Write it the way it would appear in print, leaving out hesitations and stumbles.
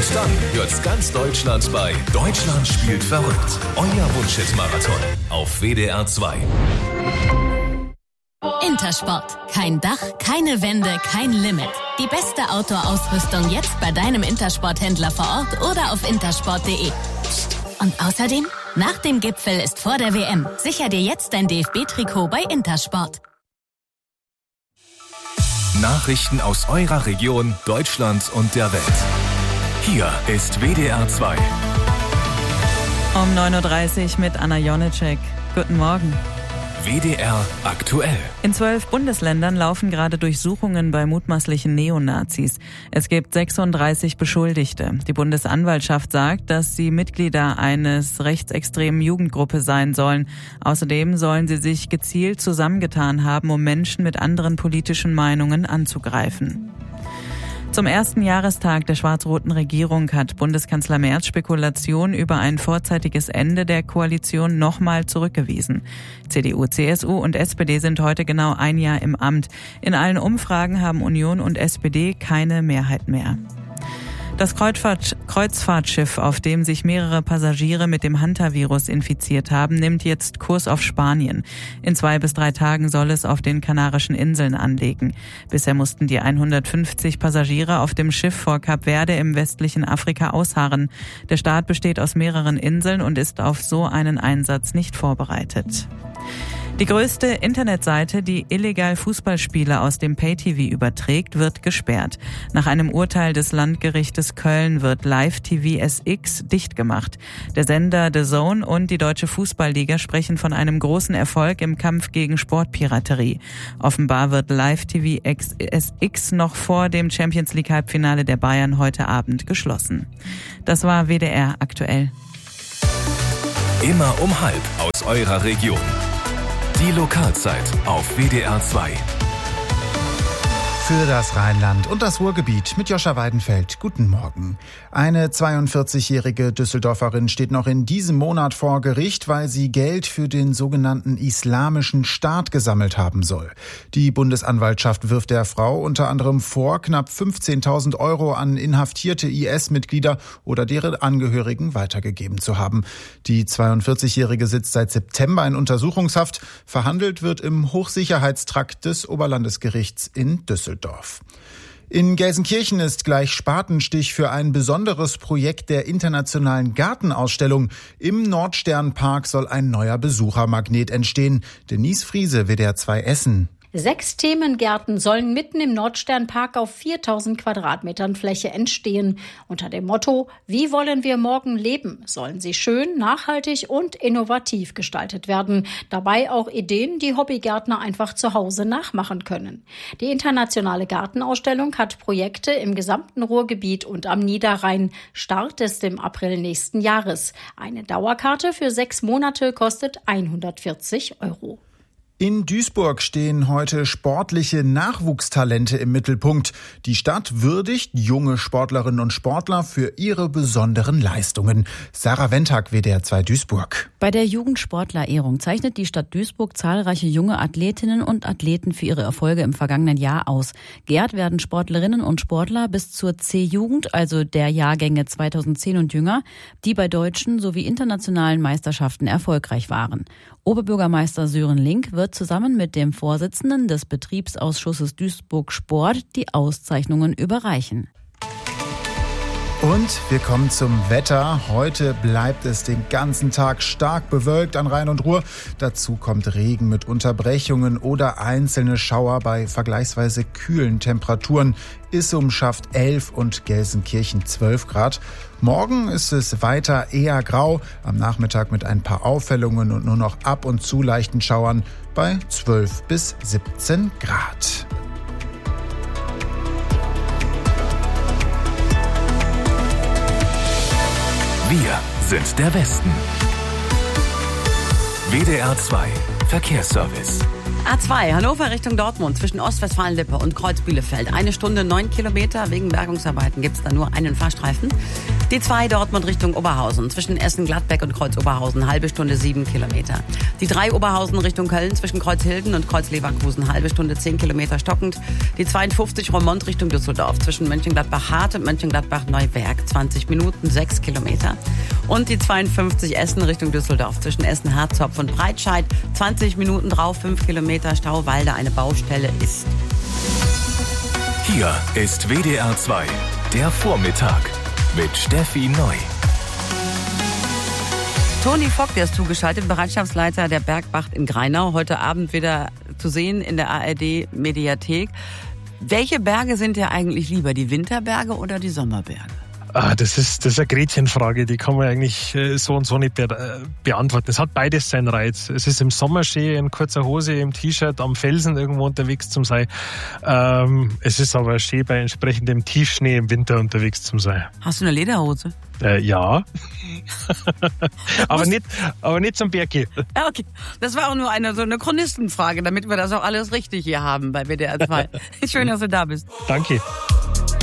Und dann hört's ganz Deutschland bei Deutschland spielt verrückt. Euer Wunschhit-Marathon auf WDR 2. Intersport. Kein Dach, keine Wände, kein Limit. Die beste Outdoor-Ausrüstung jetzt bei deinem Intersport-Händler vor Ort oder auf intersport.de. Und außerdem, nach dem Gipfel ist vor der WM. Sicher dir jetzt dein DFB-Trikot bei Intersport. Nachrichten aus eurer Region, Deutschland und der Welt. Hier ist WDR 2. Um 9.30 Uhr mit Anna Jonicek. Guten Morgen. WDR aktuell. In 12 Bundesländern laufen gerade Durchsuchungen bei mutmaßlichen Neonazis. Es gibt 36 Beschuldigte. Die Bundesanwaltschaft sagt, dass sie Mitglieder eines rechtsextremen Jugendgruppe sein sollen. Außerdem sollen sie sich gezielt zusammengetan haben, um Menschen mit anderen politischen Meinungen anzugreifen. Zum ersten Jahrestag der schwarz-roten Regierung hat Bundeskanzler Merz Spekulationen über ein vorzeitiges Ende der Koalition nochmal zurückgewiesen. CDU, CSU und SPD sind heute genau ein Jahr im Amt. In allen Umfragen haben Union und SPD keine Mehrheit mehr. Das Kreuzfahrtschiff, auf dem sich mehrere Passagiere mit dem Hantavirus infiziert haben, nimmt jetzt Kurs auf Spanien. In 2 bis 3 Tagen soll es auf den Kanarischen Inseln anlegen. Bisher mussten die 150 Passagiere auf dem Schiff vor Kap Verde im westlichen Afrika ausharren. Der Staat besteht aus mehreren Inseln und ist auf so einen Einsatz nicht vorbereitet. Die größte Internetseite, die illegal Fußballspiele aus dem Pay-TV überträgt, wird gesperrt. Nach einem Urteil des Landgerichtes Köln wird Live-TV SX dicht gemacht. Der Sender The Zone und die Deutsche Fußballliga sprechen von einem großen Erfolg im Kampf gegen Sportpiraterie. Offenbar wird Live-TV SX noch vor dem Champions-League-Halbfinale der Bayern heute Abend geschlossen. Das war WDR aktuell. Immer um 12:30 aus eurer Region. Die Lokalzeit auf WDR 2. Für das Rheinland und das Ruhrgebiet mit Joscha Weidenfeld. Guten Morgen. Eine 42-jährige Düsseldorferin steht noch in diesem Monat vor Gericht, weil sie Geld für den sogenannten Islamischen Staat gesammelt haben soll. Die Bundesanwaltschaft wirft der Frau unter anderem vor, knapp 15.000 Euro an inhaftierte IS-Mitglieder oder deren Angehörigen weitergegeben zu haben. Die 42-jährige sitzt seit September in Untersuchungshaft. Verhandelt wird im Hochsicherheitstrakt des Oberlandesgerichts in Düsseldorf. In Gelsenkirchen ist gleich Spatenstich für ein besonderes Projekt der internationalen Gartenausstellung. Im Nordsternpark soll ein neuer Besuchermagnet entstehen. Denise Friese, WDR 2 Essen. 6 Themengärten sollen mitten im Nordsternpark auf 4.000 Quadratmetern Fläche entstehen. Unter dem Motto, wie wollen wir morgen leben, sollen sie schön, nachhaltig und innovativ gestaltet werden. Dabei auch Ideen, die Hobbygärtner einfach zu Hause nachmachen können. Die internationale Gartenausstellung hat Projekte im gesamten Ruhrgebiet und am Niederrhein. Start ist im April nächsten Jahres. Eine Dauerkarte für 6 Monate kostet 140 €. In Duisburg stehen heute sportliche Nachwuchstalente im Mittelpunkt. Die Stadt würdigt junge Sportlerinnen und Sportler für ihre besonderen Leistungen. Sarah Wendhack, WDR 2 Duisburg. Bei der Jugendsportlerehrung zeichnet die Stadt Duisburg zahlreiche junge Athletinnen und Athleten für ihre Erfolge im vergangenen Jahr aus. Geehrt werden Sportlerinnen und Sportler bis zur C-Jugend, also der Jahrgänge 2010 und jünger, die bei deutschen sowie internationalen Meisterschaften erfolgreich waren. Oberbürgermeister Sören Link wird zusammen mit dem Vorsitzenden des Betriebsausschusses Duisburg Sport die Auszeichnungen überreichen. Und wir kommen zum Wetter. Heute bleibt es den ganzen Tag stark bewölkt an Rhein und Ruhr. Dazu kommt Regen mit Unterbrechungen oder einzelne Schauer bei vergleichsweise kühlen Temperaturen. Issum schafft 11 und Gelsenkirchen 12 Grad. Morgen ist es weiter eher grau, am Nachmittag mit ein paar Aufhellungen und nur noch ab und zu leichten Schauern bei 12 bis 17 Grad. Wir sind der Westen. WDR 2 Verkehrsservice. A2, Hannover Richtung Dortmund zwischen Ostwestfalen-Lippe und Kreuz-Bielefeld. 1 Stunde 9 Kilometer. Wegen Bergungsarbeiten gibt es da nur einen Fahrstreifen. Die 2 Dortmund Richtung Oberhausen zwischen Essen-Gladbeck und Kreuz-Oberhausen. Halbe Stunde 7 Kilometer. Die 3 Oberhausen Richtung Köln zwischen Kreuz-Hilden und Kreuz-Leverkusen. Halbe Stunde 10 Kilometer stockend. Die 52 Roermond Richtung Düsseldorf zwischen Mönchengladbach-Hart und Mönchengladbach-Neuwerk. 20 Minuten, 6 Kilometer. Und die 52 Essen Richtung Düsseldorf zwischen Essen-Harzopf und Breitscheid. 20 Minuten drauf, 5 Kilometer Stau, weil da eine Baustelle ist. Hier ist WDR 2, der Vormittag mit Steffi Neu. Toni Vogt, der ist zugeschaltet, Bereitschaftsleiter der Bergwacht in Greinau. Heute Abend wieder zu sehen in der ARD-Mediathek. Welche Berge sind dir eigentlich lieber, die Winterberge oder die Sommerberge? Das ist eine Gretchenfrage, die kann man eigentlich so und so nicht beantworten. Es hat beides seinen Reiz. Es ist im Sommer schön, in kurzer Hose, im T-Shirt, am Felsen irgendwo unterwegs zu sein. Es ist aber schön, bei entsprechendem Tiefschnee im Winter unterwegs zu sein. Hast du eine Lederhose? Ja. aber nicht zum Berg. Ja, okay. Das war auch nur eine Chronistenfrage, damit wir das auch alles richtig hier haben bei WDR 2. Schön, dass du da bist. Danke.